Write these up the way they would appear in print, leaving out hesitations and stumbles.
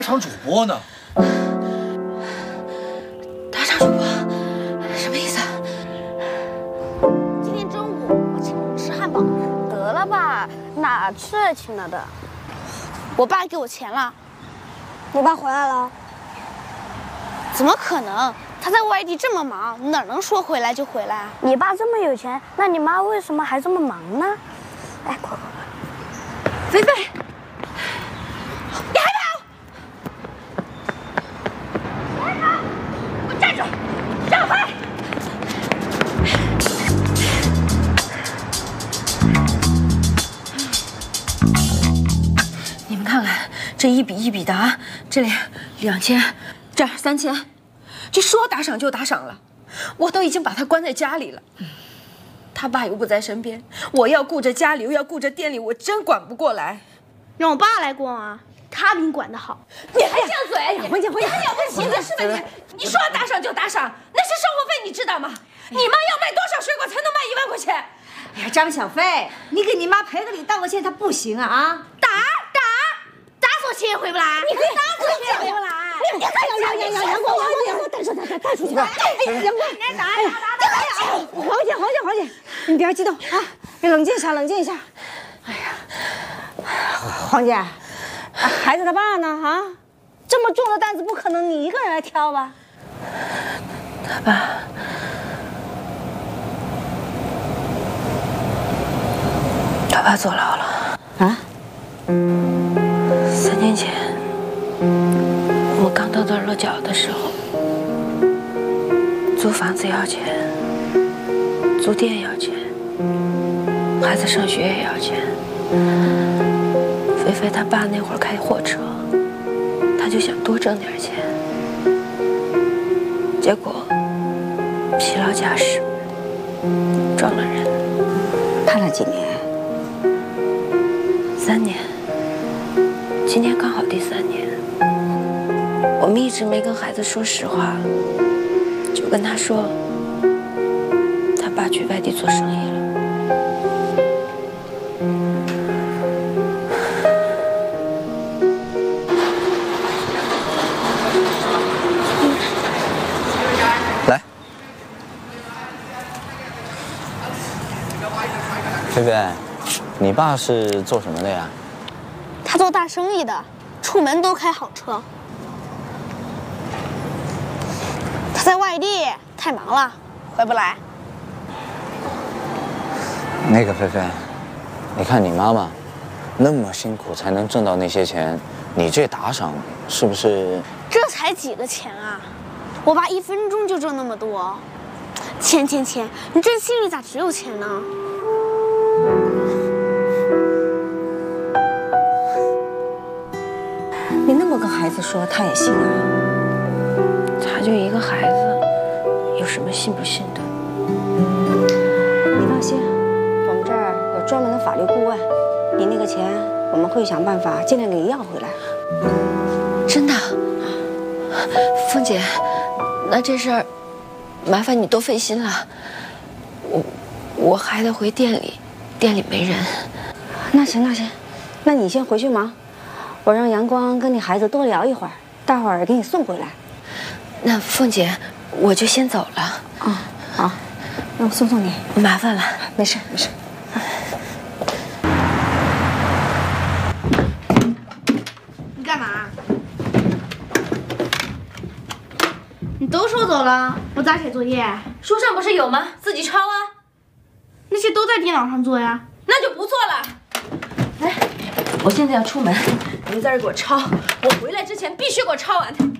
场主播呢？ 打赏主播什么意思啊？ 今天中午我请你们吃汉堡，得了吧，哪去请了的？我爸给我钱了。 你爸回来了？ 怎么可能？他在外地这么忙，哪能说回来就回来？ 你爸这么有钱，那你妈为什么还这么忙呢？哎，快！ 菲菲， 你还跑！我站住！让开！ 你们看看这一笔一笔的啊，这里2000，这儿3000，这说打赏就打赏了，我都已经把他关在家里了。他爸又不在身边，我要顾着家里，又要顾着店里，我真管不过来。 让我爸来管啊，他比你管得好。 你还犟嘴！ 回去！ 你还了不起的是吧你说打赏就打赏，那是生活费，你知道吗？你妈要卖多少水果才能卖1万块钱？ 哎呀，张小飞，你给你妈赔个礼道个歉，她不行啊！ 打索性也回不来。你可以打索性也回不来。 阳光，带出去！阳光，黄姐，你不要激动啊，你冷静一下。哎呀，黄姐，孩子他爸呢？啊，这么重的担子不可能你一个人来挑吧？ 他爸坐牢了啊 ！3年前，我们刚到这儿落脚的时候，租房子要钱，租店要钱，孩子上学也要钱。菲菲他爸那会儿开货车，他就想多挣点钱，结果疲劳驾驶撞了人。 判了几年 ？3年，今年刚好第3年。我们一直没跟孩子说实话，就跟他说，他爸去外地做生意了。 来，菲菲，你爸是做什么的呀？ 他做大生意的，出门都开好车。他在外地太忙了，回不来。 那个菲菲，你看你妈妈那么辛苦才能挣到那些钱，你这打赏是不是？ 这才几个钱啊！我爸1分钟就挣那么多。钱，你这心里咋只有钱呢？ 你那么跟孩子说，他也信啊？ 他就一个孩子，有什么信不信的？ 你放心，我们这儿有专门的法律顾问，你那个钱我们会想办法尽量给你要回来。 真的？凤姐，那这事儿麻烦你多费心了。我还得回店里，店里没人。 那行，那你先回去忙，我让阳光跟你孩子多聊一会儿，待会儿给你送回来。 那凤姐，我就先走了。 啊，好，那我送你， 麻烦了。 没事。 你干嘛？你都收走了，我咋写作业？ 书上不是有吗？自己抄啊。 那些都在电脑上做呀。 那就不错了。来，我现在要出门，你在这给我抄，我回来之前必须给我抄完它。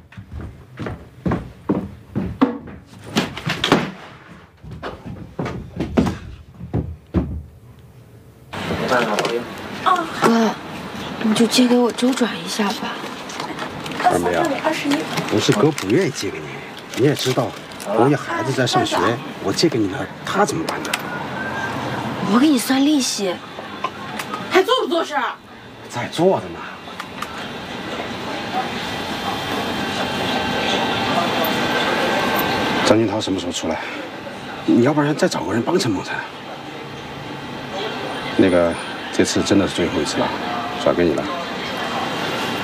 哥，你就借给我周转一下吧。 二妹啊，不是哥不愿意借给你，你也知道，我有孩子在上学，我借给你了，他怎么办呢？ 我给你算利息，还做不做事？ 在做的呢。张金涛什么时候出来？你要不然再找个人帮衬帮衬。那个，这次真的是最后一次了，转给你了。